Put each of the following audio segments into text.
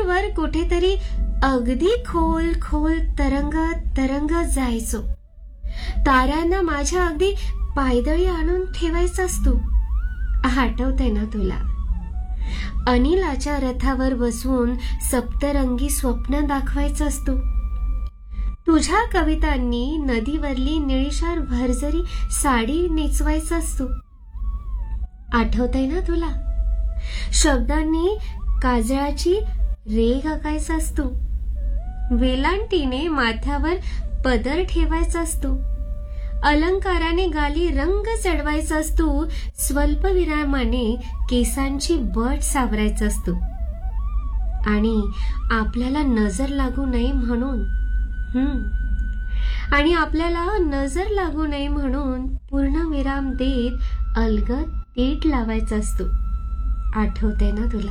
नदीवर कुठेतरी अगदी खोल खोल तरंगत जायचो. ताऱ्यांना माझ्या अगदी पायदळी आणून ठेवायचास तू. आठवतंय ना तुला? अनिलाच्या रथावर बसवून सप्तरंगी स्वप्न दाखवायचंस तू. तुझ्या कवितांनी नदीवरली निळीशार भरजरी साडी नेचवायचास तू. आठवतंय ना तुला? शब्दांनी काजळाची रेघ आकायचास तू. वेलांटीने माथ्यावर पदर ठेवायचास तू. अलंकाराने गाली रंग चढवायचास तू. स्वल्पविरामाने केसांची बट सावरायचास तू. आणि आपल्याला नजर लागू नये म्हणून पूर्णविराम देत अलगद तीट लावायचास तू. आठवतंय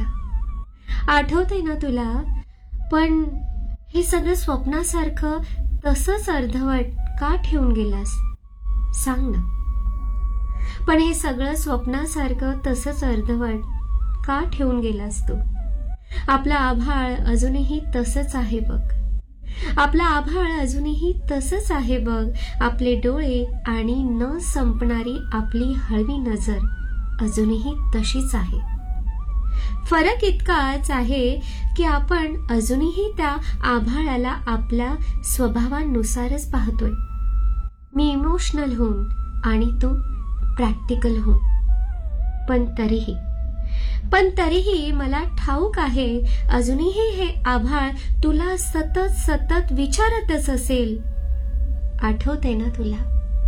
ना तुला? पण हे सगळं स्वप्नासारखं तसंच अर्धवट का ठेवून गेलास? सांग ना. पण हे सगळं स्वप्नासारखं तसंच अर्धवट का ठेवून गेलास तू? आपलं आभाळ अजूनही तसंच आहे बघ. आपले डोळे आणि न संपणारी आपली हळवी नजर अजूनही तशीच आहे. फरक इतकाच आहे की आपण अजूनही त्या आभाळाला आपल्या स्वभावानुसारच पाहतोय. मी इमोशनल होऊन आणि तू प्रॅक्टिकल होऊन. पण तरीही मला ठाऊक आहे अजूनही हे आभाळ तुला सतत विचारतच असेल. आठवतंय ना तुला?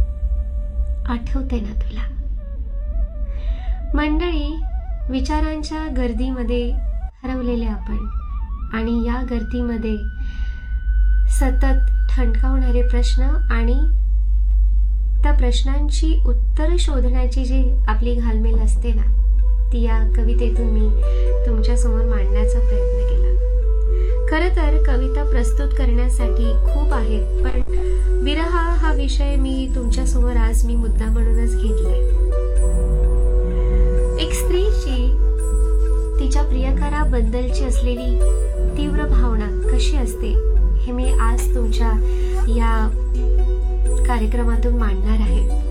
मंडळी, विचारांच्या गर्दीमध्ये हरवलेले आपण आणि या गर्दीमध्ये सतत ठणकावणारे प्रश्न आणि त्या प्रश्नांची उत्तर शोधण्याची जी आपली घालमेल असते ना, ती या कवितेतून मी तुमच्या समोर मांडण्याचा प्रयत्न केला. खरं तर कविता प्रस्तुत करण्यासाठी खूप आहेत, पण विरह हा विषय मी तुमच्या समोर आज मुद्दा म्हणूनच घेतलाय. एक स्त्रीची तिच्या प्रियकराबद्दलची असलेली तीव्र भावना कशी असते हे मी आज तुमच्या या कार्यक्रमातून मांडणार आहे.